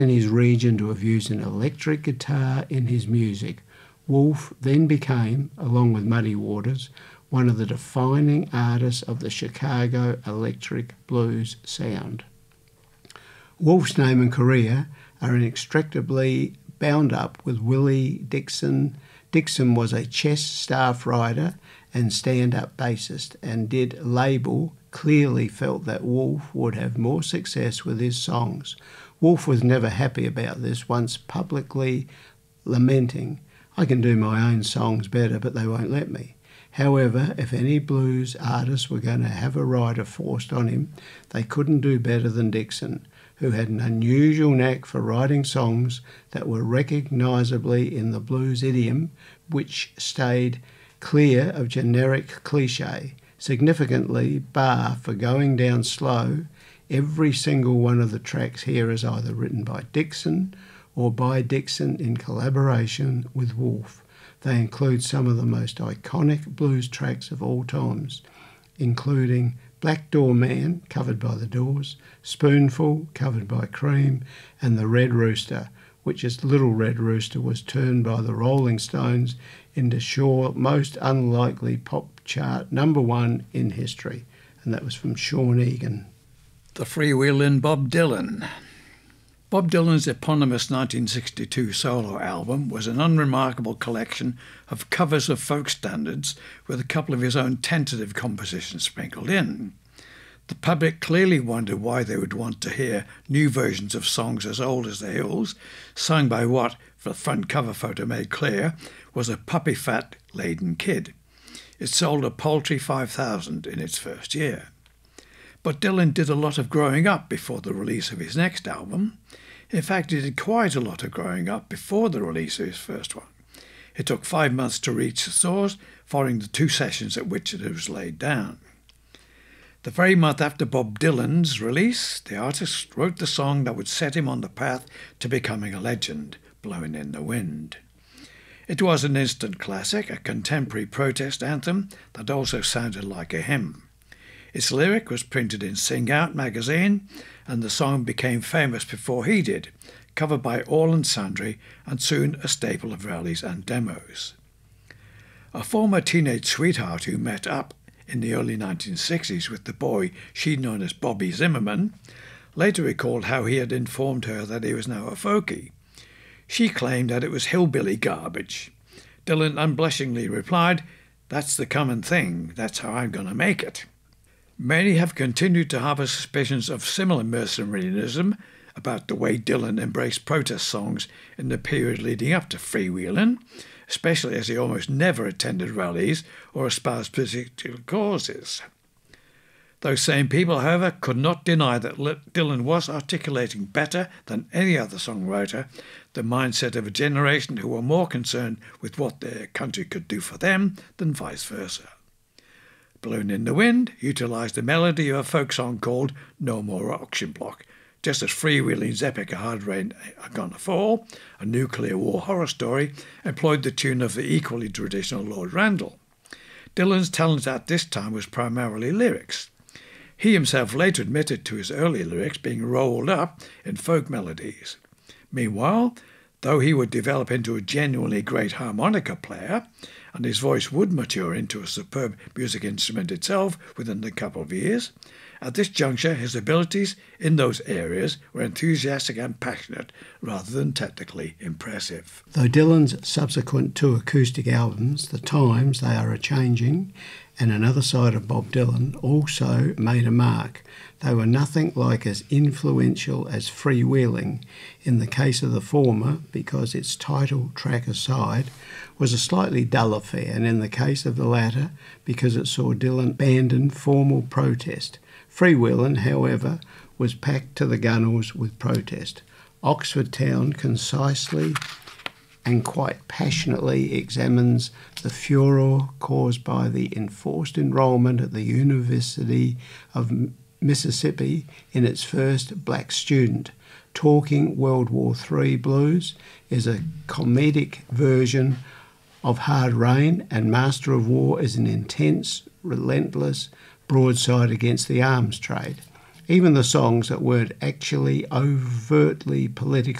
in his region to have used an electric guitar in his music. Wolf then became, along with Muddy Waters, one of the defining artists of the Chicago electric blues sound. Wolf's name and career are inextricably bound up with Willie Dixon. Dixon was a chess staff writer and stand-up bassist, and did label clearly felt that Wolf would have more success with his songs. Wolf was never happy about this, once publicly lamenting, "I can do my own songs better, but they won't let me." However, if any blues artists were going to have a writer forced on him, they couldn't do better than Dixon, who had an unusual knack for writing songs that were recognisably in the blues idiom, which stayed clear of generic cliché. Significantly, bar for Going Down Slow, every single one of the tracks here is either written by Dixon or by Dixon in collaboration with Wolf. They include some of the most iconic blues tracks of all times, including Black Door Man, covered by The Doors, Spoonful, covered by Cream, and The Red Rooster, which is Little Red Rooster was turned by the Rolling Stones into Shaw's most unlikely pop chart #1 in history. And that was from Sean Egan. The Freewheelin' Bob Dylan. Bob Dylan's eponymous 1962 solo album was an unremarkable collection of covers of folk standards with a couple of his own tentative compositions sprinkled in. The public clearly wondered why they would want to hear new versions of songs as old as the hills, sung by what, for the front cover photo made clear, was a puppy-fat laden kid. It sold a paltry 5,000 in its first year. But Dylan did a lot of growing up before the release of his next album. In fact, he did quite a lot of growing up before the release of his first one. It took 5 months to reach the stores, following the 2 sessions at which it was laid down. The very month after Bob Dylan's release, the artist wrote the song that would set him on the path to becoming a legend, Blowin' in the Wind. It was an instant classic, a contemporary protest anthem that also sounded like a hymn. Its lyric was printed in Sing Out magazine, and the song became famous before he did, covered by all and sundry, and soon a staple of rallies and demos. A former teenage sweetheart who met up in the early 1960s with the boy she'd known as Bobby Zimmerman later recalled how he had informed her that he was now a folkie. She claimed that it was hillbilly garbage. Dylan unblushingly replied, "That's the common thing, that's how I'm going to make it." Many have continued to harbour suspicions of similar mercenaryism about the way Dylan embraced protest songs in the period leading up to Freewheelin', especially as he almost never attended rallies or espoused particular causes. Those same people, however, could not deny that Dylan was articulating better than any other songwriter the mindset of a generation who were more concerned with what their country could do for them than vice versa. Blowin' in the Wind utilised the melody of a folk song called No More Auction Block, just as Freewheeling's epic A Hard Rain Are Gonna Fall, a nuclear war horror story, employed the tune of the equally traditional Lord Randall. Dylan's talent at this time was primarily lyrics. He himself later admitted to his early lyrics being rolled up in folk melodies. Meanwhile, though he would develop into a genuinely great harmonica player, and his voice would mature into a superb music instrument itself within a couple of years, at this juncture his abilities in those areas were enthusiastic and passionate rather than technically impressive. Though Dylan's subsequent 2 acoustic albums, The Times They Are A-Changing and Another Side of Bob Dylan, also made a mark, they were nothing like as influential as Freewheeling. In the case of the former, because its title track aside, was a slightly dull affair, and in the case of the latter, because it saw Dylan abandon formal protest. Freewheelin', however, was packed to the gunnels with protest. Oxford Town concisely and quite passionately examines the furor caused by the enforced enrolment at the University of Mississippi in its first black student. Talking World War III Blues is a comedic version of Hard Rain, and Master of War is an intense, relentless broadside against the arms trade. Even the songs that weren't actually overtly political